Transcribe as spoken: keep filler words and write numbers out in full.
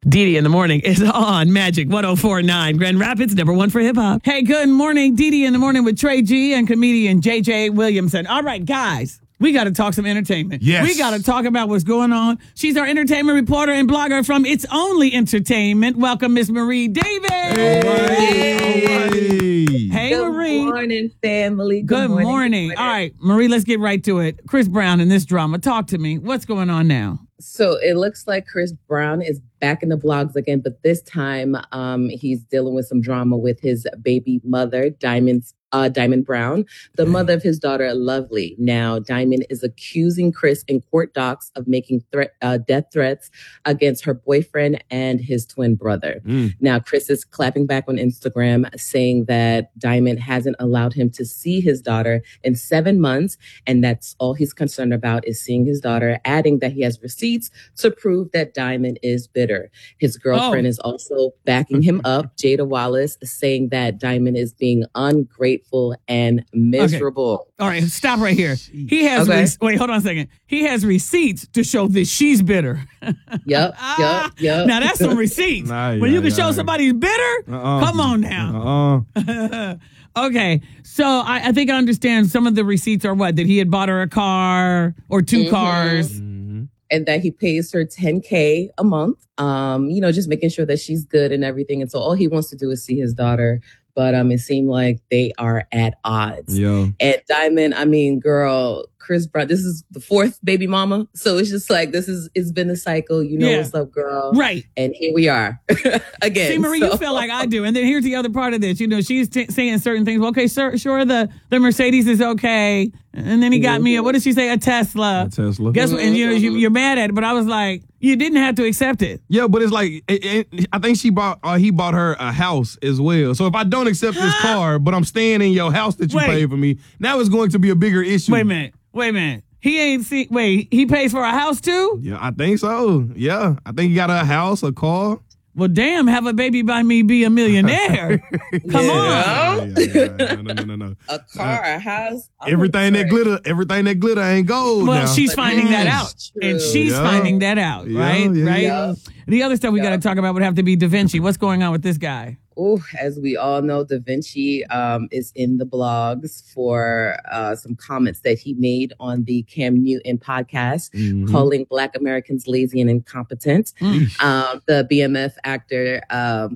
Didi in the morning is on Magic one oh four point nine. Grand Rapids, number one for hip hop. Hey, good morning. Didi in the morning with Trey G and comedian J J Williamson. All right, guys, we got to talk some entertainment. Yes. We got to talk about what's going on. She's our entertainment reporter and blogger from It's Only Entertainment. Welcome, Miss Marie Davis. Hey. All right. Hey, Good Marie. Good morning, family. Good, Good morning. morning. All right, Marie, let's get right to it. Chris Brown in this drama. Talk to me. What's going on now? So it looks like Chris Brown is back in the blogs again, but this time um, he's dealing with some drama with his baby mother, Diamond, uh, Diamond Brown, the mother of his daughter, Lovely. Now, Diamond is accusing Chris in court docs of making threat, uh, death threats against her boyfriend and his twin brother. Mm. Now, Chris is clapping back on Instagram, saying that Diamond hasn't allowed him to see his daughter in seven months, and that's all he's concerned about is seeing his daughter, adding that he has receipts to prove that Diamond is bitter. His girlfriend oh. is also backing him up, Jada Wallace, saying that Diamond is being ungrateful and miserable. Okay. All right, stop right here. He has okay. re- wait, hold on a second. He has receipts to show that she's bitter. Yep, yep, yep. Now that's some receipts. Nah, yeah, when you can yeah, show yeah. somebody's bitter, uh-uh. come on now. Uh-uh. Okay, so I, I think I understand some of the receipts are what? That he had bought her a car or two mm-hmm. cars. Mm-hmm. And that he pays her ten K a month, um, you know, just making sure that she's good and everything. And so all he wants to do is see his daughter. But um, it seemed like they are at odds. Yeah. And Diamond, I mean, girl, Chris Brown, this is the fourth baby mama. So it's just like, this is, it's been a cycle. You know yeah. what's up, girl. Right. And here we are again. See, Marie, so. You feel like I do. And then here's the other part of this. You know, she's t- saying certain things. Well, okay, sir, sure, the, the Mercedes is okay. And then he got mm-hmm. me, a, what did she say? A Tesla. A Tesla. Guess what? And you know, you, you're mad at it. But I was like, you didn't have to accept it. Yeah, but it's like, it, it, I think she bought, uh, he bought her a house as well. So if I don't accept this car, but I'm staying in your house that you Wait. paid for me, now it's going to be a bigger issue. Wait a minute. Wait a minute. He ain't see. Wait, he pays for a house too? Yeah, I think so. Yeah, I think he got a house, a car. Well, damn, have a baby by me, be a millionaire. Come yeah. on. Yeah, yeah, yeah. No, no, no, no, no. A car, uh, a house. I'm everything that glitter, everything that glitter ain't gold. Well, now. she's but finding that out. True. And she's yeah. finding that out, right? Yeah, yeah, right? Yeah. The other stuff we yeah. got to talk about would have to be Da Vinci. What's going on with this guy? Oh, as we all know, Da Vinci um, is in the blogs for uh, some comments that he made on the Cam Newton podcast, mm-hmm. calling Black Americans lazy and incompetent. Mm. Um, the B M F actor um,